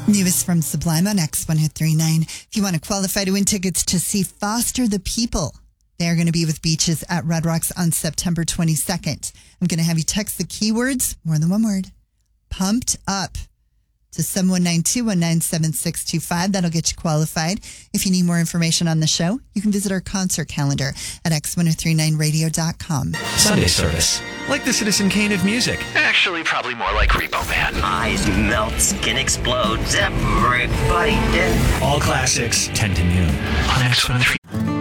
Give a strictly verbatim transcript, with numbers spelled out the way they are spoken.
Newest from Sublime on X one oh three point nine. If you want to qualify to win tickets to see Foster the People, they're going to be with Beaches at Red Rocks on September twenty-second. I'm going to have you text the keywords, more than one word, pumped up, to seven one nine two one nine seven six two five. That'll get you qualified. If you need more information on the show, you can visit our concert calendar at x ten thirty-nine radio dot com. Sunday service. Like the Citizen Kane of music. Actually, probably more like Repo Man. Eyes melt, skin explodes, everybody dead. All classics, ten to noon. On X one oh three.